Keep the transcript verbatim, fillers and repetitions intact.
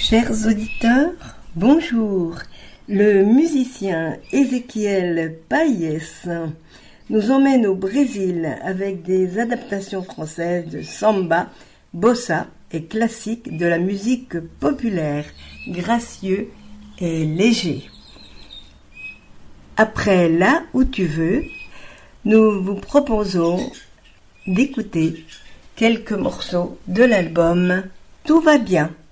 Chers auditeurs, bonjour. Le musicien Ezequiel Paes nous emmène au Brésil avec des adaptations françaises de samba, bossa et classiques de la musique populaire, gracieux et léger. Après Là où tu veux, nous vous proposons d'écouter quelques morceaux de l'album Tout va bien.